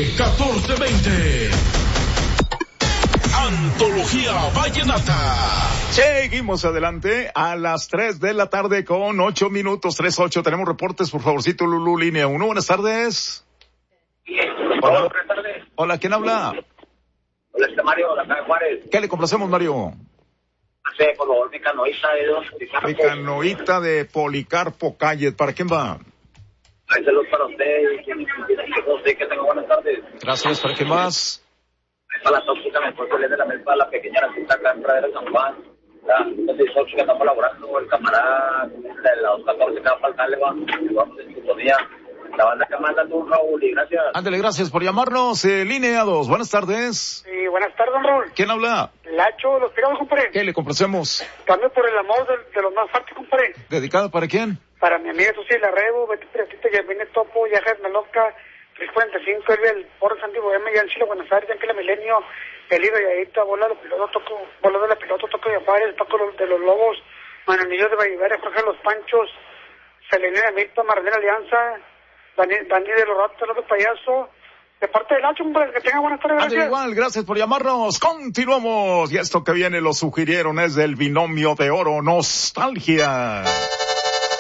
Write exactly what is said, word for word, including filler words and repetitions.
M catorce veinte. Antología Vallenata. Seguimos adelante a las tres de la tarde con ocho minutos, tres ocho. Tenemos reportes, por favorcito, Lulú, línea uno. Buenas tardes. Hola, buenas tardes. Hola, ¿quién habla? Hola, este Mario, de acá de Juárez. ¿Qué le complacemos, Mario? Sí, por favor, mi canoíta de dos. Mi canoíta de Policarpo Calle. ¿Para quién va? Hay saludos para usted. Usted que tenga buenas tardes. Gracias. ¿Para quién más? Para la tóxica, me fue de la mesa, la pequeña racita acá en Pradera San Juan. La tóxica está colaborando, el camarada, la dos catorce que va a faltarle, va. Vamos en sintonía. La banda que manda tú, Raúl, y gracias. Ándale, gracias por llamarnos. Eh, línea dos. Buenas tardes. Sí, buenas tardes, don Raúl. ¿Quién habla? Lacho, los pirados, compadre. ¿Qué le complacemos? Cambio por el amor de, de los más fuertes, compadre. ¿Dedicado para quién? Para mi amiga Susi Larrebo, Betty Piratita, Yasmine Topo, Yajas Meloca, tres cuarenta y cinco, Elvia, el Porro Santiago M, Yancilo, Buenos Aires, Yanquila Milenio, Elido Yadita, Bola de los Pilotos, Toco, Bola de la Piloto, Toco de Juárez, Paco de los Lobos, Mananillo de Valladolid, Jorge Los Panchos, Selena de Milton, Marlene Alianza, Dani, Dani de los Ratos, López Payaso, de parte del Nacho, hombre, que tenga buenas tardes, gracias. Ande igual, gracias por llamarnos. Continuamos. Y esto que viene lo sugirieron es del binomio de oro, Nostalgia.